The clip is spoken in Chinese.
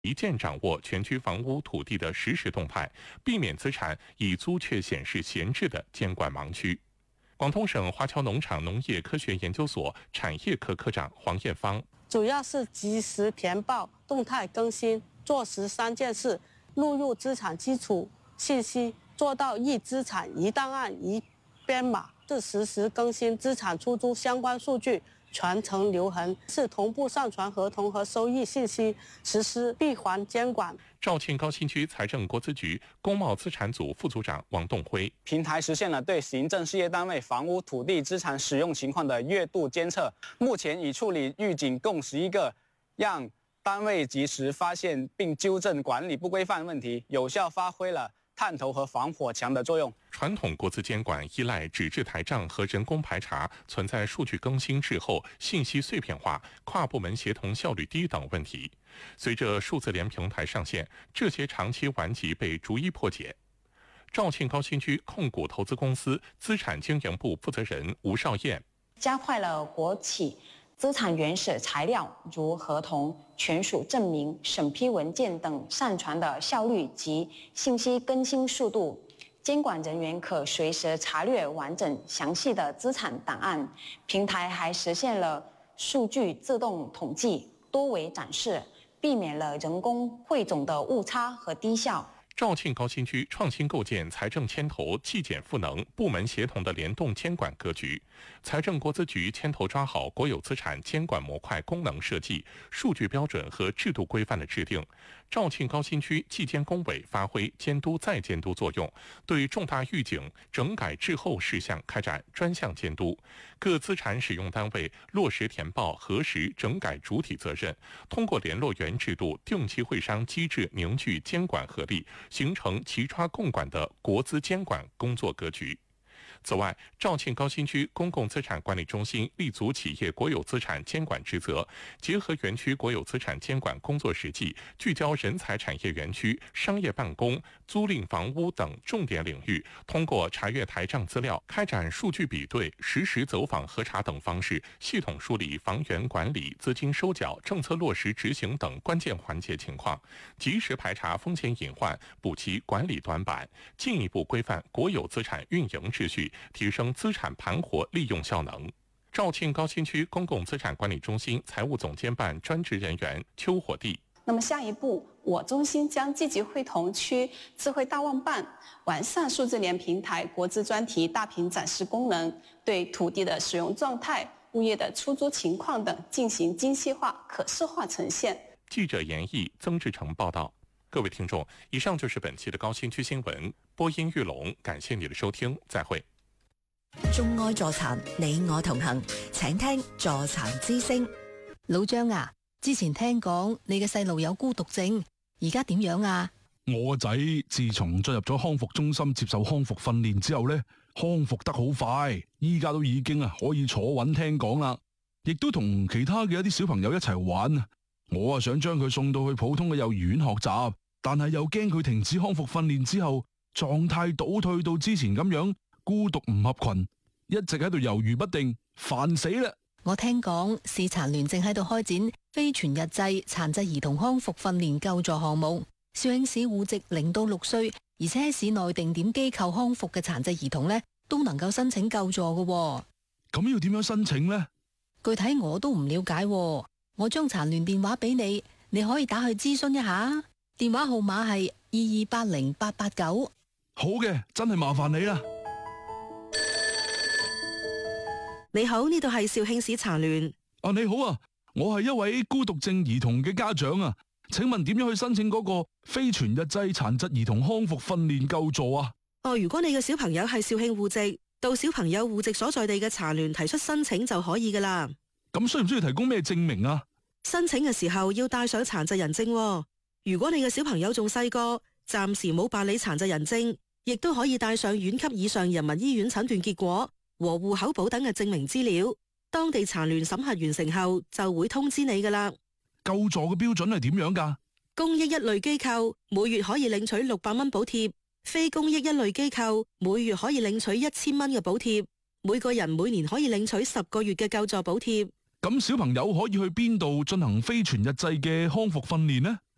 一键掌握全区房屋土地的实时动态，避免资产以租却显示闲置的监管盲区。广东省华侨农场农业科学研究所产业科科长黄艳芳， 主要是及时填报、动态更新，做实3件事：录入资产基础信息，做到一资产一档案一编码，是实时更新资产出租相关数据，全程留痕，是同步上传合同和收益信息，实施闭环监管。 肇庆高新区财政国资局工贸资产组副组长王栋辉， 平台实现了对行政事业单位房屋土地资产使用情况的月度监测，目前已处理预警共11个，让单位及时发现并纠正管理不规范问题，有效发挥了探头和防火墙的作用。 传统国资监管依赖纸质台账和人工排查，存在数据更新滞后、信息碎片化、跨部门协同效率低等问题。随着数字联平台上线，这些长期顽疾被逐一破解。肇庆高新区控股投资公司资产经营部负责人吴少燕， 加快了国企资产原始材料如合同、权属证明、审批文件等上传的效率及信息更新速度，监管人员可随时查阅完整详细的资产档案。平台还实现了数据自动统计、多维展示，避免了人工汇总的误差和低效。 肇庆高新区创新构建财政牵头、纪检赋能、部门协同的联动监管格局。财政国资局牵头抓好国有资产监管模块功能设计、数据标准和制度规范的制定。肇庆高新区纪监工委发挥监督再监督作用，对重大预警、整改滞后事项开展专项监督。各资产使用单位落实填报核实整改主体责任，通过联络员制度、定期会商机制凝聚监管合力，形成齐抓共管的国资监管工作格局。此外，肇庆高新区公共资产管理中心立足企业国有资产监管职责，结合园区国有资产监管工作实际，聚焦人才产业园区、商业办公、租赁房屋等重点领域，通过查阅台账资料、开展数据比对、实时走访核查等方式，系统梳理房源管理、资金收缴、政策落实执行等关键环节情况，及时排查风险隐患，补齐管理短板，进一步规范国有资产运营秩序，提升资产盘活利用效能。肇庆高新区公共资产管理中心财务总监办专职人员邱火帝。 那么下一步，我中心将积极会同区智慧大望办，完善数字联平台国资专题大屏展示功能，对土地的使用状态、物业的出租情况等进行精细化、可视化呈现。 记者严毅、曾志成報道。各位聽眾，以上就是本期的高新區新聞。播音玉龍，感謝你的收聽，再會。 眾愛助殘，你我同行，請聽助殘之聲。 老張啊，之前聽講你嘅細路有孤獨症，而家點樣啊？ 我個仔自從進入咗康復中心接受康復訓練之後呢，康復得好快，依家都已經可以坐穩聽講啦，亦都同其他嘅一啲小朋友一齊玩。我想將佢送到去普通嘅幼兒園學習，但係又驚佢停止康復訓練之後狀態倒退到之前咁樣，孤獨唔合群，一直喺度猶豫不定，煩死啦！ 我聽講市殘聯正喺度開展非全日制殘疾兒童康復訓練救助項目，肇慶市戶籍0到6歲，而且喺市內定點機構康復嘅殘疾兒童呢，都能夠申請救助嘅。 咁要點樣申請呢？ 具體我都唔了解，我將殘聯電話俾你，你可以打去諮詢一下。電話號碼係22808889。 好嘅，真係麻煩你啦。 你好，呢度係肇慶市殘聯。 你好啊，我係一位孤獨症兒童嘅家長啊，請問點樣去申請嗰個非全日制殘疾兒童康復訓練救助啊？ 如果你嘅小朋友係肇慶戶籍，到小朋友戶籍所在地嘅殘聯提出申請就可以噶啦。 咁需唔需要提供咩證明啊？ 申請嘅時候要帶上殘疾人證喎。如果你嘅小朋友仲細個，暫時冇辦理殘疾人證，亦都可以帶上縣級以上人民醫院診斷結果和戶口簿等嘅證明資料。當地殘聯審核完成後，就會通知你噶啦。 救助嘅標準係點樣噶？ 公益一類機構每月可以領取600蚊補貼，非公益一類機構每月可以領取1000蚊嘅補貼，每個人每年可以領取10個月嘅救助補貼。 咁小朋友可以去邊度進行非全日制嘅康復訓練呢？